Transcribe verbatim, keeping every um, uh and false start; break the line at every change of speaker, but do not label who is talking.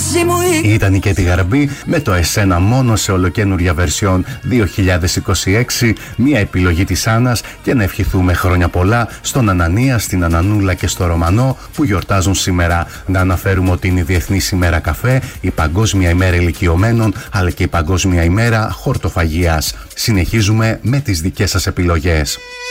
μέση μου.
Ήταν η Κέτι Γαρμπή με το Εσένα μόνο σε ολοκαίνουρια version δύο χιλιάδες είκοσι έξι. Μια επιλογή της Άννας και να ευχηθούμε χρόνια πολλά στον Ανανία, στην Ανανούλα και στο Ρωμανό που γιορτάζουν σήμερα. Να αναφέρουμε ότι είναι η Διεθνής ημέρα καφέ, η Παγκόσμια ημέρα ηλικιωμένων αλλά και η Παγκόσμια ημέρα χορτοφαγίας. Συνεχίζουμε με τις δικές σας επιλογές.